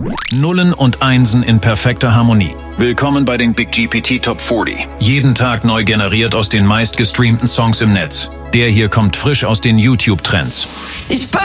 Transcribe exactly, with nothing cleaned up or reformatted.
Nullen und Einsen in perfekter Harmonie. Willkommen bei den Big G P T Top vierzig. Jeden Tag neu generiert aus den meistgestreamten Songs im Netz. Der hier kommt frisch aus den YouTube-Trends. Ich